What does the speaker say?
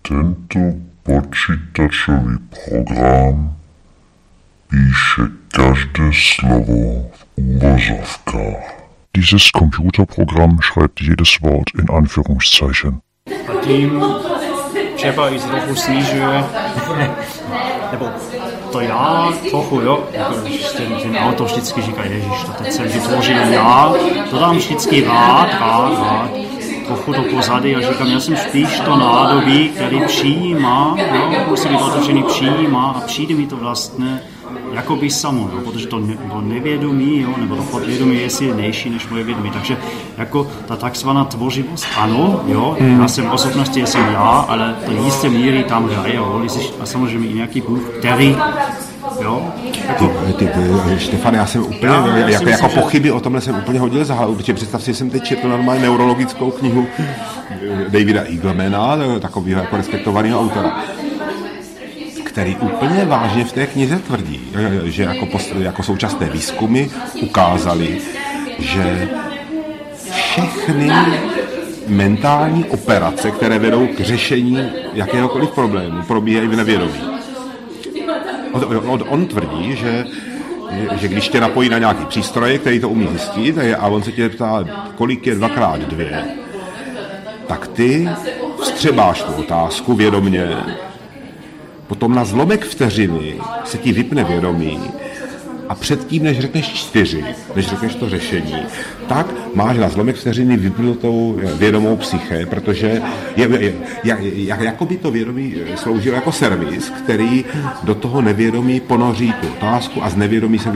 Tento počítačový program píše každé slovo v uvozovkách. Dieses Computerprogramm schreibt jedes Wort in Anführungszeichen. A tím třeba i trochu snižuje, nebo to já trochu, jo, jako ten autor vždycky říká, ježiš, to teď jsem vytvořil já, to dám vždycky rád, trochu do pozady a říkám, já jsem spíš to nádobí, který přijímá, jo, musí být otevřený, přijímá a přijde mi to vlastně jakoby samo, jo, protože to nevědomí, jo, nebo to podvědomí je silnější než moje vědomí, takže jako ta takzvaná tvořivost, ano, jo, já jsem osobností, já jsem já, ale to jisté míry tam hraje roli a samozřejmě i nějaký Bůh, který, jo, jako... Štefane, já jsem úplně, jako pochyby o tomhle jsem úplně hodil za hlavu, protože představ si, že jsem teď četl normálně neurologickou knihu Davida Eaglemana, takového jako respektovaného autora, který úplně vážně v té knize tvrdí, že jako současné výzkumy ukázaly, že všechny mentální operace, které vedou k řešení jakéhokoliv problému, probíhají v nevědomí. On tvrdí, že když tě napojí na nějaký přístroje, který to umí zjistit, a on se tě ptá, kolik je 2x2, tak ty vstřebáš tu otázku vědomě, potom na zlomek vteřiny se ti vypne vědomí a předtím, než řekneš 4, než řekneš to řešení, tak máš na zlomek vteřiny vypnutou vědomou psyché, protože jakoby to vědomí sloužilo jako servis, který do toho nevědomí ponoří tu otázku a z nevědomí se